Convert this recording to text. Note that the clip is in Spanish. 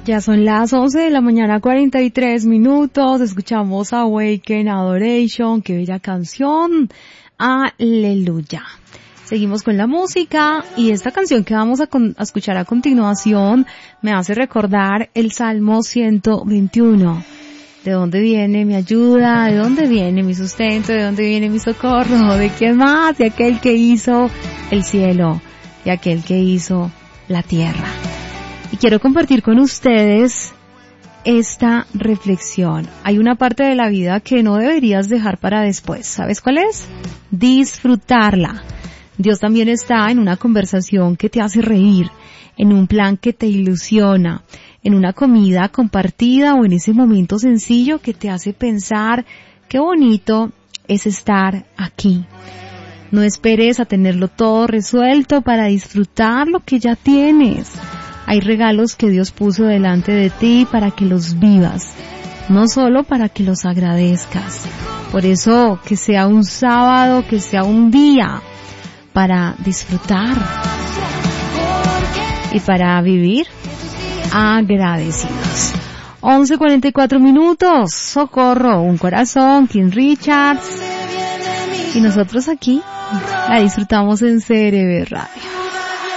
Ya son las 11 de la mañana, 43 minutos. Escuchamos Awaken Adoration. Qué bella canción. Aleluya. Seguimos con la música y esta canción que vamos a escuchar a continuación me hace recordar el Salmo 121. ¿De dónde viene mi ayuda? ¿De dónde viene mi sustento? ¿De dónde viene mi socorro? ¿De quién más? De aquel que hizo el cielo, de aquel que hizo la tierra. Y quiero compartir con ustedes esta reflexión. Hay una parte de la vida que no deberías dejar para después. ¿Sabes cuál es? Disfrutarla. Dios también está en una conversación que te hace reír, en un plan que te ilusiona, en una comida compartida o en ese momento sencillo que te hace pensar qué bonito es estar aquí. No esperes a tenerlo todo resuelto para disfrutar lo que ya tienes. Hay regalos que Dios puso delante de ti para que los vivas, no solo para que los agradezcas. Por eso, que sea un sábado, que sea un día para disfrutar y para vivir agradecidos. 11:44 minutos, Socorro, un corazón, King Richards. Y nosotros aquí la disfrutamos en CRB Radio.